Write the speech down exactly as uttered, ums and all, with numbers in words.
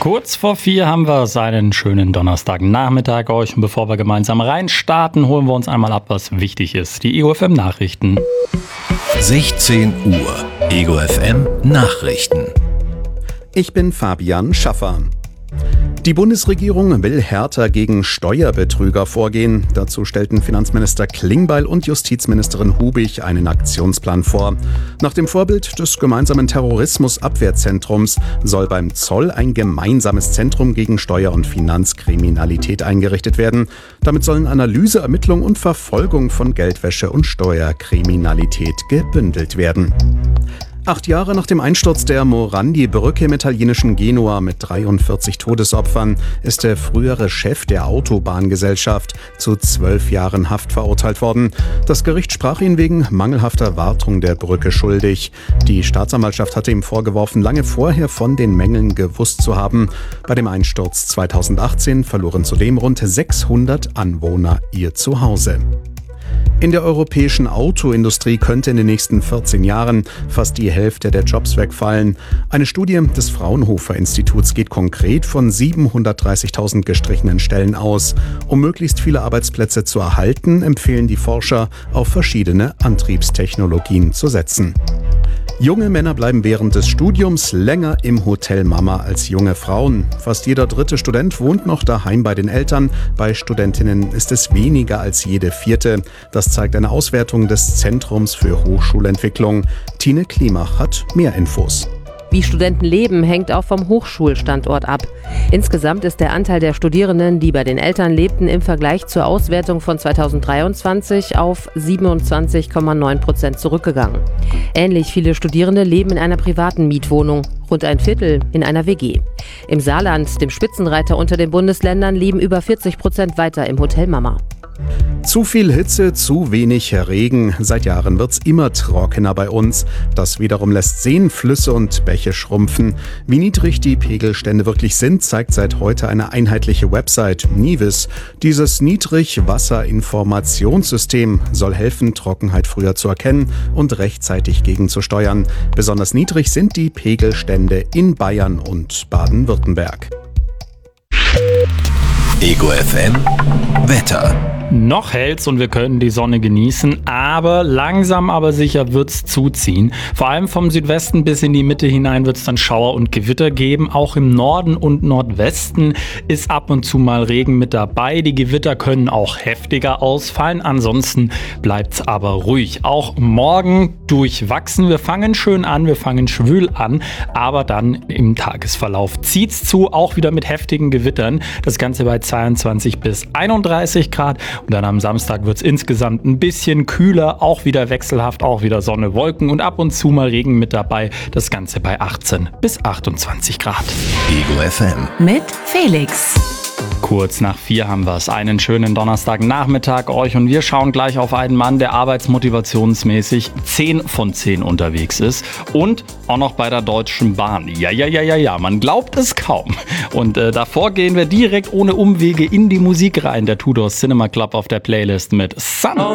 Kurz vor vier haben wir einen schönen Donnerstagnachmittag euch. Und bevor wir gemeinsam reinstarten, holen wir uns einmal ab, was wichtig ist. Die Ego F M Nachrichten. sechzehn Uhr. Ego F M Nachrichten. Ich bin Fabian Schaffer. Die Bundesregierung will härter gegen Steuerbetrüger vorgehen. Dazu stellten Finanzminister Klingbeil und Justizministerin Hubig einen Aktionsplan vor. Nach dem Vorbild des gemeinsamen Terrorismusabwehrzentrums soll beim Zoll ein gemeinsames Zentrum gegen Steuer- und Finanzkriminalität eingerichtet werden. Damit sollen Analyse, Ermittlung und Verfolgung von Geldwäsche und Steuerkriminalität gebündelt werden. Acht Jahre nach dem Einsturz der Morandi-Brücke im italienischen Genua mit dreiundvierzig Todesopfern ist der frühere Chef der Autobahngesellschaft zu zwölf Jahren Haft verurteilt worden. Das Gericht sprach ihn wegen mangelhafter Wartung der Brücke schuldig. Die Staatsanwaltschaft hatte ihm vorgeworfen, lange vorher von den Mängeln gewusst zu haben. Bei dem Einsturz zweitausendachtzehn verloren zudem rund sechshundert Anwohner ihr Zuhause. In der europäischen Autoindustrie könnte in den nächsten vierzehn Jahren fast die Hälfte der Jobs wegfallen. Eine Studie des Fraunhofer-Instituts geht konkret von siebenhundertdreißigtausend gestrichenen Stellen aus. Um möglichst viele Arbeitsplätze zu erhalten, empfehlen die Forscher, auf verschiedene Antriebstechnologien zu setzen. Junge Männer bleiben während des Studiums länger im Hotel Mama als junge Frauen. Fast jeder dritte Student wohnt noch daheim bei den Eltern. Bei Studentinnen ist es weniger als jede vierte. Das zeigt eine Auswertung des Zentrums für Hochschulentwicklung. Tine Klimach hat mehr Infos. Wie Studenten leben, hängt auch vom Hochschulstandort ab. Insgesamt ist der Anteil der Studierenden, die bei den Eltern lebten, im Vergleich zur Auswertung von zweitausenddreiundzwanzig auf siebenundzwanzig Komma neun Prozent zurückgegangen. Ähnlich viele Studierende leben in einer privaten Mietwohnung, rund ein Viertel in einer W G. Im Saarland, dem Spitzenreiter unter den Bundesländern, leben über vierzig Prozent weiter im Hotel Mama. Zu viel Hitze, zu wenig Regen. Seit Jahren wird's immer trockener bei uns. Das wiederum lässt Seen, Flüsse und Bäche schrumpfen. Wie niedrig die Pegelstände wirklich sind, zeigt seit heute eine einheitliche Website, Nivis. Dieses Niedrigwasserinformationssystem soll helfen, Trockenheit früher zu erkennen und rechtzeitig gegenzusteuern. Besonders niedrig sind die Pegelstände in Bayern und Baden-Württemberg. Ego F M Wetter. Noch hält's und wir können die Sonne genießen, aber langsam aber sicher wird's zuziehen. Vor allem vom Südwesten bis in die Mitte hinein wird's dann Schauer und Gewitter geben. Auch im Norden und Nordwesten ist ab und zu mal Regen mit dabei. Die Gewitter können auch heftiger ausfallen, ansonsten bleibt's aber ruhig. Auch morgen durchwachsen. Wir fangen schön an, wir fangen schwül an, aber dann im Tagesverlauf zieht's zu, auch wieder mit heftigen Gewittern. Das Ganze bei zweiundzwanzig bis einunddreißig Grad. Und dann am Samstag wird es insgesamt ein bisschen kühler, auch wieder wechselhaft, auch wieder Sonne, Wolken und ab und zu mal Regen mit dabei. Das Ganze bei achtzehn bis achtundzwanzig Grad. Ego F M mit Felix. Kurz nach vier haben wir es. Einen schönen Donnerstagnachmittag euch und wir schauen gleich auf einen Mann, der arbeitsmotivationsmäßig zehn von zehn unterwegs ist und auch noch bei der Deutschen Bahn. Ja, ja, ja, ja, ja, man glaubt es kaum. Und äh, davor gehen wir direkt ohne Umwege in die Musik rein. Der Tudor Cinema Club auf der Playlist mit Sun.